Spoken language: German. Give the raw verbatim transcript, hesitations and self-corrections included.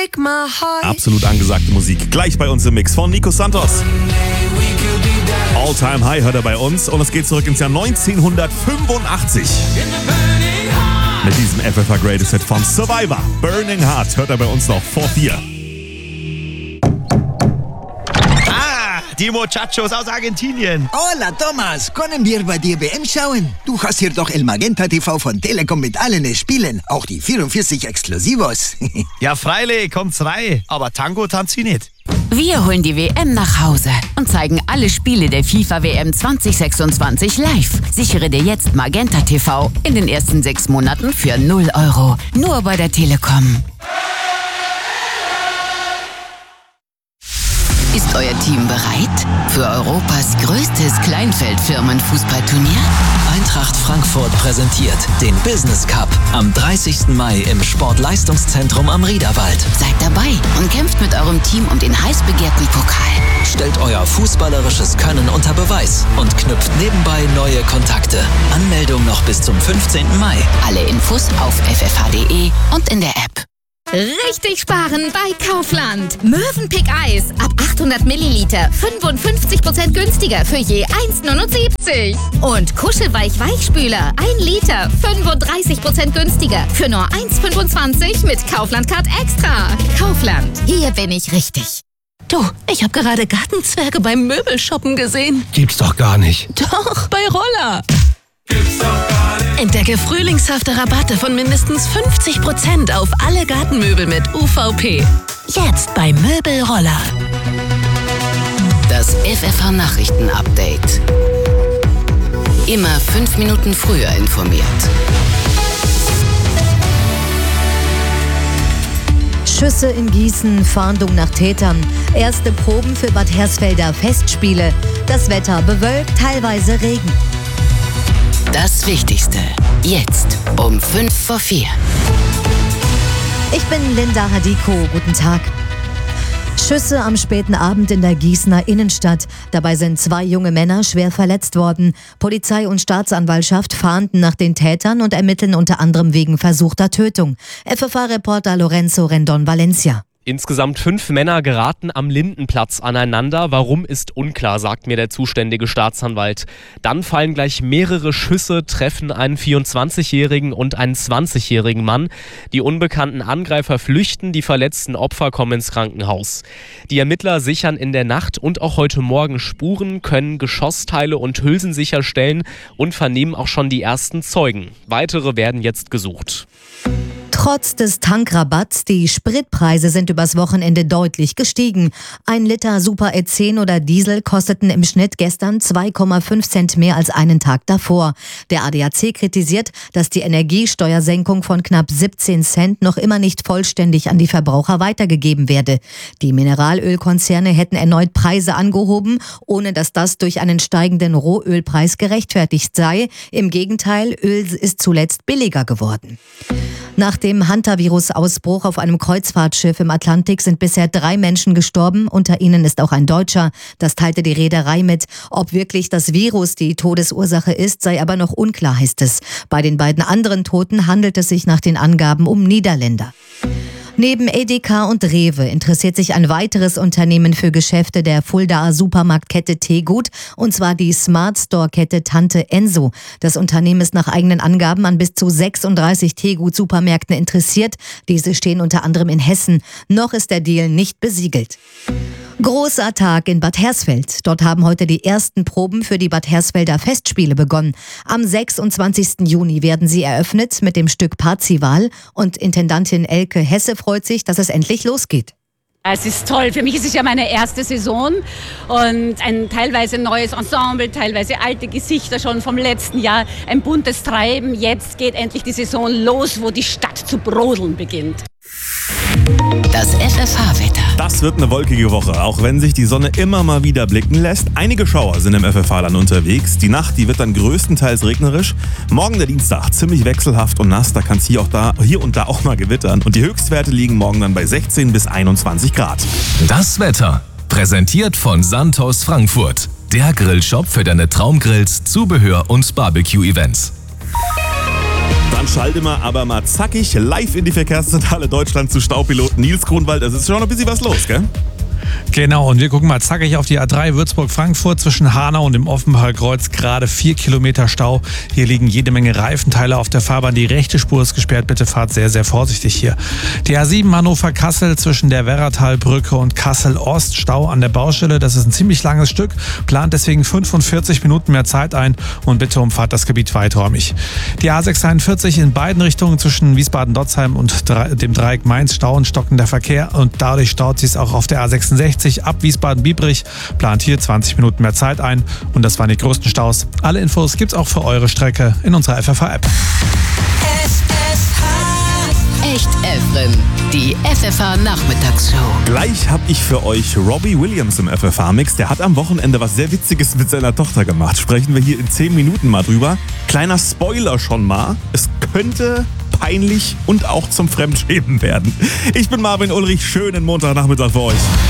Absolut angesagte Musik. Gleich bei uns im Mix von Nico Santos. All Time High hört er bei uns und es geht zurück ins Jahr neunzehnhundertfünfundachtzig. Mit diesem F F H Greatest Hit von Survivor. Burning Heart hört er bei uns noch vor vier. Ah, die Muchachos aus Argentinien. Hola, Thomas. Können wir bei dir W M schauen? Du hast hier doch El Magenta T V von Telekom mit allen Spielen. Auch die vierundvierzig Exklusivos. Ja, freilich, kommt's rein. Aber Tango tanzt sie nicht. Wir holen die W M nach Hause und zeigen alle Spiele der FIFA W M zwanzig sechsundzwanzig live. Sichere dir jetzt Magenta T V in den ersten sechs Monaten für null Euro. Nur bei der Telekom. Ist euer Team bereit für Europas größtes Kleinfeldfirmenfußballturnier? Eintracht Frankfurt präsentiert den Business Cup am dreißigsten Mai im Sportleistungszentrum am Riederwald. Seid dabei und kämpft mit eurem Team um den heiß begehrten Pokal. Stellt euer fußballerisches Können unter Beweis und knüpft nebenbei neue Kontakte. Anmeldung noch bis zum fünfzehnten Mai. Alle Infos auf f f h punkt d e und in der App. Richtig sparen bei Kaufland. Mövenpick Eis ab achthundert Milliliter fünfundfünfzig Prozent günstiger für je eins Komma neunundsiebzig. Und Kuschelweich Weichspüler ein Liter fünfunddreißig Prozent günstiger für nur eins Komma fünfundzwanzig mit Kaufland Card Extra. Kaufland, hier bin ich richtig. Du, ich habe gerade Gartenzwerge beim Möbelshoppen gesehen. Gibt's doch gar nicht. Doch, bei Roller. Entdecke frühlingshafte Rabatte von mindestens fünfzig Prozent auf alle Gartenmöbel mit U V P. Jetzt bei Möbelroller. Das F F H Nachrichten-Update. Immer fünf Minuten früher informiert. Schüsse in Gießen, Fahndung nach Tätern. Erste Proben für Bad Hersfelder Festspiele. Das Wetter bewölkt, teilweise Regen. Das Wichtigste. Jetzt um fünf vor vier. Ich bin Linda Hadiko. Guten Tag. Schüsse am späten Abend in der Gießener Innenstadt. Dabei sind zwei junge Männer schwer verletzt worden. Polizei und Staatsanwaltschaft fahnden nach den Tätern und ermitteln unter anderem wegen versuchter Tötung. F F H-Reporter Lorenzo Rendon Valencia. Insgesamt fünf Männer geraten am Lindenplatz aneinander. Warum, ist unklar, sagt mir der zuständige Staatsanwalt. Dann fallen gleich mehrere Schüsse, treffen einen vierundzwanzigjährigen und einen zwanzigjährigen Mann. Die unbekannten Angreifer flüchten, die verletzten Opfer kommen ins Krankenhaus. Die Ermittler sichern in der Nacht und auch heute Morgen Spuren, können Geschossteile und Hülsen sicherstellen und vernehmen auch schon die ersten Zeugen. Weitere werden jetzt gesucht. Trotz des Tankrabatts, die Spritpreise sind übers Wochenende deutlich gestiegen. Ein Liter Super E zehn oder Diesel kosteten im Schnitt gestern zwei Komma fünf Cent mehr als einen Tag davor. Der A D A C kritisiert, dass die Energiesteuersenkung von knapp siebzehn Cent noch immer nicht vollständig an die Verbraucher weitergegeben werde. Die Mineralölkonzerne hätten erneut Preise angehoben, ohne dass das durch einen steigenden Rohölpreis gerechtfertigt sei. Im Gegenteil, Öl ist zuletzt billiger geworden. Nach dem Hantavirus-Ausbruch auf einem Kreuzfahrtschiff im Atlantik sind bisher drei Menschen gestorben. Unter ihnen ist auch ein Deutscher. Das teilte die Reederei mit. Ob wirklich das Virus die Todesursache ist, sei aber noch unklar, heißt es. Bei den beiden anderen Toten handelt es sich nach den Angaben um Niederländer. Neben Edeka und Rewe interessiert sich ein weiteres Unternehmen für Geschäfte der Fuldaer Supermarktkette Tegut, und zwar die Smart Store-Kette Tante Enso. Das Unternehmen ist nach eigenen Angaben an bis zu sechsunddreißig Tegut-Supermärkten interessiert. Diese stehen unter anderem in Hessen. Noch ist der Deal nicht besiegelt. Großer Tag in Bad Hersfeld. Dort haben heute die ersten Proben für die Bad Hersfelder Festspiele begonnen. Am sechsundzwanzigsten Juni werden sie eröffnet mit dem Stück Parzival. Und Intendantin Elke Hesse freut sich, dass es endlich losgeht. Es ist toll. Für mich ist es ja meine erste Saison und ein teilweise neues Ensemble, teilweise alte Gesichter schon vom letzten Jahr. Ein buntes Treiben. Jetzt geht endlich die Saison los, wo die Stadt zu brodeln beginnt. Das F F H-Wetter. Das wird eine wolkige Woche, auch wenn sich die Sonne immer mal wieder blicken lässt. Einige Schauer sind im F F H-Land unterwegs. Die Nacht, die wird dann größtenteils regnerisch. Morgen der Dienstag ziemlich wechselhaft und nass. Da kann es hier, auch da, hier und da auch mal gewittern. Und die Höchstwerte liegen morgen dann bei sechzehn bis einundzwanzig Grad. Das Wetter, präsentiert von Santos Frankfurt. Der Grillshop für deine Traumgrills, Zubehör und Barbecue-Events. Dann schalte mal aber mal zackig live in die Verkehrszentrale Deutschland zu Staupiloten Nils Grunwald. Es ist schon ein bisschen was los, gell? Genau, und wir gucken mal zackig auf die A drei Würzburg-Frankfurt zwischen Hanau und dem Offenbacher Kreuz. Gerade vier Kilometer Stau. Hier liegen jede Menge Reifenteile auf der Fahrbahn. Die rechte Spur ist gesperrt. Bitte fahrt sehr, sehr vorsichtig hier. Die A sieben Hannover-Kassel zwischen der Werratalbrücke und Kassel-Ost. Stau an der Baustelle. Das ist ein ziemlich langes Stück. Plant deswegen fünfundvierzig Minuten mehr Zeit ein und bitte umfahrt das Gebiet weiträumig. Die A sechshunderteinundvierzig in beiden Richtungen zwischen Wiesbaden-Dotzheim und dem Dreieck Mainz. Stau und stockender Verkehr und dadurch staut sich es auch auf der A sechsundsechzig ab Wiesbaden-Biebrich, plant hier zwanzig Minuten mehr Zeit ein und das waren die größten Staus. Alle Infos gibt's auch für eure Strecke in unserer F F H-App. Echt Efren, die F F H-Nachmittagsshow. Gleich habe ich für euch Robbie Williams im F F H-Mix. Der hat am Wochenende was sehr Witziges mit seiner Tochter gemacht. Sprechen wir hier in zehn Minuten mal drüber. Kleiner Spoiler schon mal. Es könnte peinlich und auch zum Fremdschämen werden. Ich bin Marvin Ulrich. Schönen Montagnachmittag für euch.